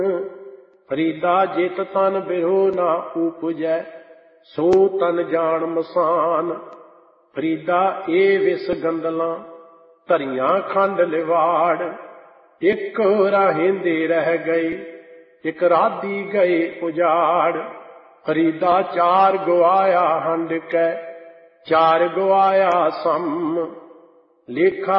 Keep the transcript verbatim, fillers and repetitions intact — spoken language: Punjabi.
ਫਰੀਦਾ ਜਿਤ ਤਨ ਬਿਰੋ ਨਾ ਉਪਜੈ, ਸੋ ਤਨ ਜਾਣ ਮਸਾਨ। ਫਰੀਦਾ ਇਹ ਵਿਸ ਗੰਦਲਾਂ ਧਰੀਆਂ ਖੰਡ ਲਿਵਾੜ, ਇੱਕ ਰਾਹਿੰਦੇ ਰਹਿ ਗਏ, ਇੱਕ ਰਾਧੀ ਗਏ ਉਜਾੜ। ਫਰੀਦਾ ਚਾਰ ਗਵਾਇਆ ਹੰਡ ਕੈ, ਚਾਰ ਗਵਾਇਆ ਸਮ, ਲੇਖਾ